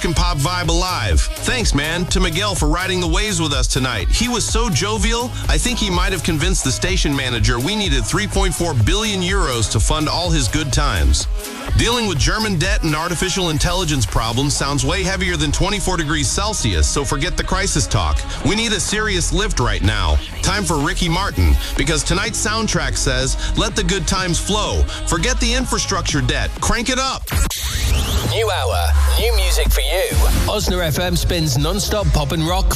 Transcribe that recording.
and pop vibe alive. Thanks, man, to Miguel for riding the waves with us tonight. He was so jovial, I think he might have convinced the station manager we needed 3.4 billion euros to fund all his good times. Dealing with German debt and artificial intelligence problems sounds way heavier than 24 degrees Celsius, so forget the crisis talk. We need a serious lift right now. Time for Ricky Martin, because tonight's soundtrack says, let the good times flow. Forget the infrastructure debt. Crank it up. New hour, new music for you. Osna FM spins non-stop pop and rock